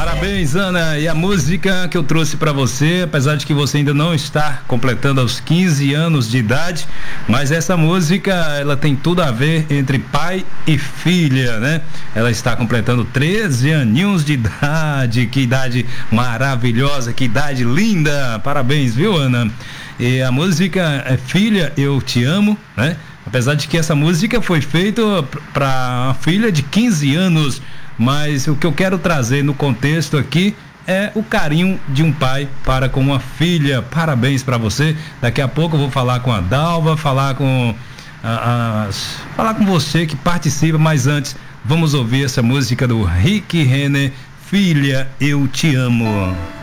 Parabéns, Ana. E a música que eu trouxe para você, apesar de que você ainda não está completando os 15 anos de idade, mas essa música, ela tem tudo a ver entre pai e filha, né? Ela está completando 13 aninhos de idade. Que idade maravilhosa, que idade linda. Parabéns, viu, Ana? E a música é Filha, Eu Te Amo, né? Apesar de que essa música foi feita para a filha de 15 anos, mas o que eu quero trazer no contexto aqui é o carinho de um pai para com uma filha. Parabéns para você. Daqui a pouco eu vou falar com a Dalva, falar com você que participa, mas antes vamos ouvir essa música do Rick Renner, Filha, Eu Te Amo.